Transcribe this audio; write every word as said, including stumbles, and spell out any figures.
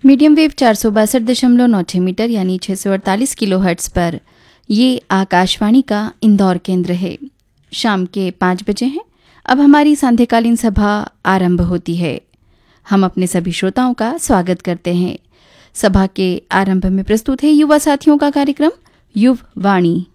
Medium wave चार सौ बासठ दशमलव नौ छह मीटर यानी छः सौ अड़तालीस किलो हर्ट्स पर ये आकाशवाणी का इंदौर केंद्र है। शाम के पाँच बजे हैं। अब हमारी सांध्यकालीन सभा आरंभ होती है। हम अपने सभी श्रोताओं का स्वागत करते हैं। सभा के आरंभ में प्रस्तुत है युवा साथियों का कार्यक्रम युव वाणी।